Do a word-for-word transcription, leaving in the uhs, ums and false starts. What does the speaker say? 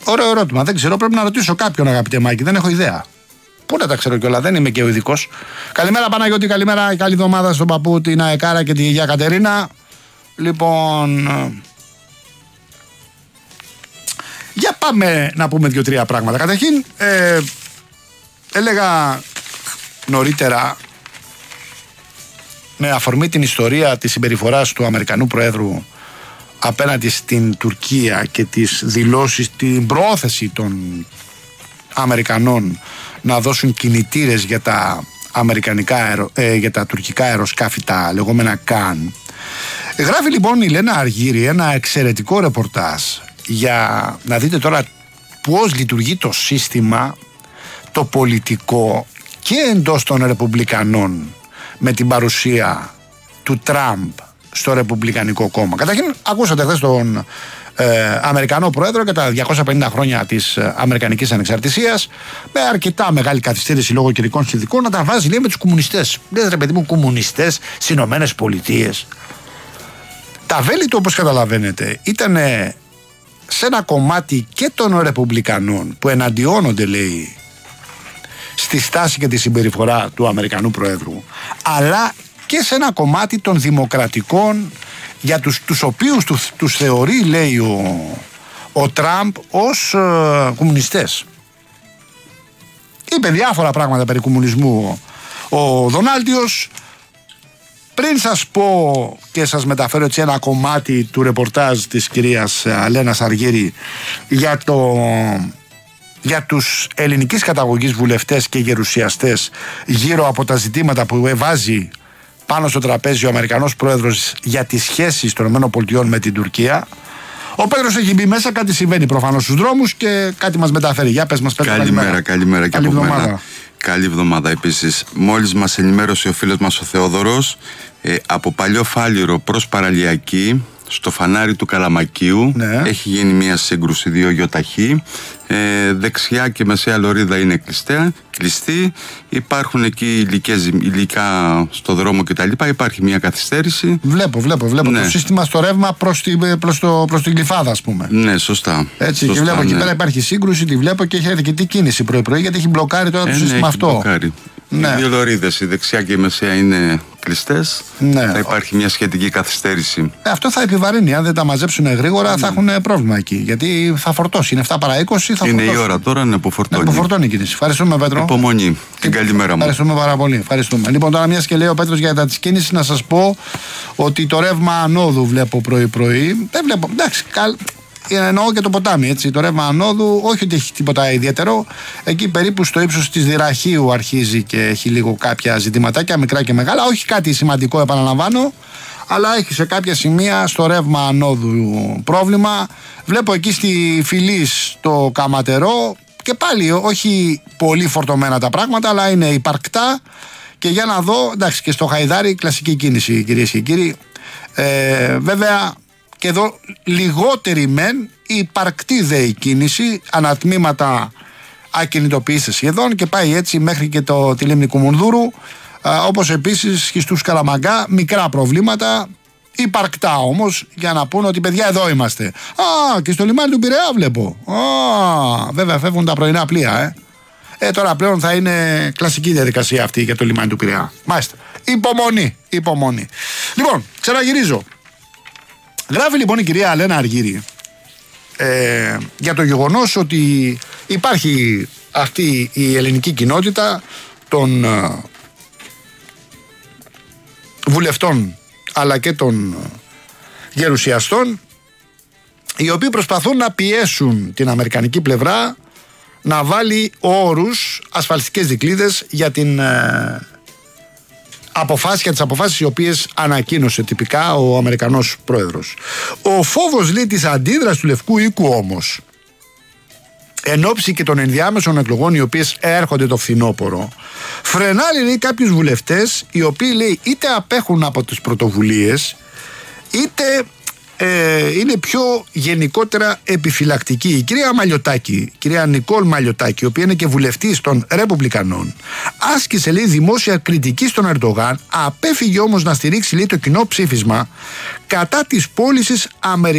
Ωραίο ερώτημα. Δεν ξέρω, πρέπει να ρωτήσω κάποιον, αγαπητέ Μάκη. Δεν έχω ιδέα. Πού να τα ξέρω κιόλα, δεν είμαι και ο ειδικός. Καλημέρα Παναγιώτη, καλημέρα, καλή εβδομάδα στον παππού, την Αεκάρα και τη γιαγιά Κατερίνα. Λοιπόν. Για πάμε να πούμε δύο-τρία πράγματα. Καταρχήν, ε, έλεγα νωρίτερα, με αφορμή την ιστορία της συμπεριφοράς του Αμερικανού Προέδρου απέναντι στην Τουρκία και τις δηλώσεις, την προώθηση των Αμερικανών να δώσουν κινητήρες για τα, αμερικανικά αερο, ε, για τα τουρκικά αεροσκάφη, τα λεγόμενα Καν. Γράφει λοιπόν η Λένα Αργύρη ένα εξαιρετικό ρεπορτάζ για να δείτε τώρα πώς λειτουργεί το σύστημα, το πολιτικό και εντός των Ρεπουμπλικανών με την παρουσία του Τραμπ στο Ρεπουμπλικανικό κόμμα. Καταρχήν, ακούσατε χθες τον ε, Αμερικανό Πρόεδρο και τα διακόσια πενήντα χρόνια της ε, Αμερικανικής Ανεξαρτησίας, με αρκετά μεγάλη καθυστέρηση λόγω καιρικών συνθηκών, να τα βάζει, λέει, με τους κομμουνιστές. Λέει, ρε παιδί μου, κομμουνιστές στις Ηνωμένες Πολιτείες. Τα βέλη του, όπως καταλαβαίνετε, ήταν σε ένα κομμάτι και των Ρεπουμπλικανών που εναντιώνονται, λέει, στη στάση και τη συμπεριφορά του Αμερικανού Προέδρου, αλλά και σε ένα κομμάτι των δημοκρατικών, για τους, τους οποίους τους, τους θεωρεί, λέει, ο, ο Τραμπ ως ε, κομμουνιστές. Είπε διάφορα πράγματα περί κομμουνισμού ο, ο Δονάλτιος. Πριν σας πω και σας μεταφέρω έτσι ένα κομμάτι του ρεπορτάζ της κυρίας Λένας Αργύρη για, το, για τους ελληνικής καταγωγής βουλευτές και γερουσιαστές γύρω από τα ζητήματα που βάζει πάνω στο τραπέζι ο Αμερικανός Πρόεδρος για τις σχέσεις των ΗΠΑ με την Τουρκία. Ο Πέτρος έχει μπει μέσα, κάτι συμβαίνει προφανώς στους δρόμους και κάτι μας μεταφέρει. Για πες μας, Πέτρο. Καλημέρα, καλημέρα και από μένα. Καλή εβδομάδα επίσης. Μόλις μας ενημέρωσε ο φίλος μας ο Θεόδωρος, ε, από Παλιό Φάληρο προς Παραλιακή, στο φανάρι του Καλαμακίου, ναι, έχει γίνει μια σύγκρουση δύο γιοταχή. Ε, δεξιά και μεσαία λωρίδα είναι κλειστά, κλειστή. Υπάρχουν εκεί υλικές, υλικά στο δρόμο κτλ. Υπάρχει μια καθυστέρηση. Βλέπω, βλέπω, βλέπω. Ναι. Το σύστημα στο ρεύμα προς, τη, προς, το, προς την Γλυφάδα, ας πούμε. Ναι, σωστά. Έτσι, σωστά, και βλέπω, ναι, εκεί πέρα υπάρχει σύγκρουση, τη βλέπω και έχει αρκετή κίνηση πρωί-πρωί, γιατί έχει μπλοκάρει τώρα το ε, σύστημα, ναι, αυτό. Μπλοκάρει. Ναι. Οι δύο λωρίδες, η δεξιά και η μεσαία, είναι κλειστές. Ναι. Θα υπάρχει μια σχετική καθυστέρηση. Ε, αυτό θα επιβαρύνει. Αν δεν τα μαζέψουν γρήγορα, mm. θα έχουν πρόβλημα εκεί. Γιατί θα φορτώσει. Είναι επτά παρά είκοσι, θα είναι φορτώσει. Η ώρα τώρα να αποφορτώνει. Να αποφορτώνει η κίνηση. Ευχαριστούμε, Πέτρο. Υπομονή. Την καλημέρα μου. Ευχαριστούμε πάρα πολύ. Ευχαριστούμε. Λοιπόν, τώρα μια και λέει ο Πέτρος για τα της κίνησης, να σας πω ότι το ρεύμα ανόδου βλέπω πρωί-πρωί. Δεν βλέπω. Εντάξει, καλ... εννοώ και το ποτάμι, έτσι. Το ρεύμα ανόδου, όχι ότι έχει τίποτα ιδιαίτερο. Εκεί περίπου στο ύψος της Δυραχείου αρχίζει και έχει λίγο κάποια ζητηματάκια, μικρά και μεγάλα. Όχι κάτι σημαντικό, επαναλαμβάνω, αλλά έχει σε κάποια σημεία στο ρεύμα ανόδου πρόβλημα. Βλέπω εκεί στη Φυλής το Καματερό και πάλι όχι πολύ φορτωμένα τα πράγματα, αλλά είναι υπαρκτά. Και για να δω, εντάξει, και στο Χαϊδάρι κλασική κίνηση, κυρίες και κύριοι. Ε, βέβαια. Και εδώ λιγότερη μεν, υπαρκτή δε η κίνηση, ανατμήματα ακινητοποιήσεις σχεδόν και πάει έτσι μέχρι και το, τη λίμνη Κουμουνδούρου, α, όπως επίσης και στους Καλαμαγκά, μικρά προβλήματα, υπαρκτά όμως, για να πούνε ότι παιδιά εδώ είμαστε. Α, και στο λιμάνι του Πειραιά βλέπω. Α, βέβαια φεύγουν τα πρωινά πλοία, ε. Ε, τώρα πλέον θα είναι κλασική διαδικασία αυτή για το λιμάνι του Πειραιά. Μάλιστα. Υπομονή, υπομονή. Λοιπόν, ξαναγυρίζω. Γράφει λοιπόν η κυρία Λένα Αργύρη ε, για το γεγονός ότι υπάρχει αυτή η ελληνική κοινότητα των ε, βουλευτών αλλά και των γερουσιαστών, οι οποίοι προσπαθούν να πιέσουν την αμερικανική πλευρά να βάλει όρους, ασφαλιστικές δικλείδες για την ε, αποφάσεις, για τις αποφάσεις οι οποίες ανακοίνωσε τυπικά ο Αμερικανός Πρόεδρος. Ο φόβος, λέει, της αντίδρασης του Λευκού Οίκου όμως, εν ώψη και των ενδιάμεσων εκλογών οι οποίες έρχονται το φθινόπωρο, φρενάρει, λέει, κάποιους βουλευτές οι οποίοι, λέει, είτε απέχουν από τις πρωτοβουλίες είτε ε, είναι πιο γενικότερα επιφυλακτικοί. Η κυρία Μαλιωτάκη, η κυρία Νικόλ Μαλιωτάκη, η οποία είναι και βουλευτής των Ρεπουμπλικανών, άσκησε, λέει, δημόσια κριτική στον Ερντογάν, απέφυγε όμως να στηρίξει, λέει, το κοινό ψήφισμα κατά της πώλησης Αμερικανικών